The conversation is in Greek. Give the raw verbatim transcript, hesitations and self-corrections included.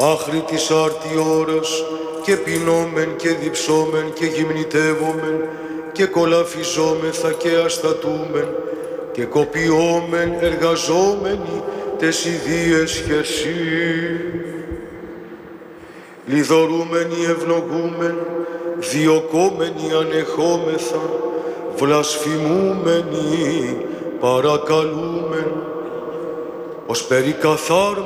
άχρη της άρτη ώρας, και πεινόμεν και διψόμεν και γυμνητεύομεν και κολαφιζόμεθα και αστατούμεν και κοπιόμεν εργαζόμενοι τες ιδίες χεσί. Λιδωρούμενοι ευλογούμεν, διωκόμενοι ανεχόμεθα, βλασφημούμενοι παρακαλούμεν, ως περί καθάρ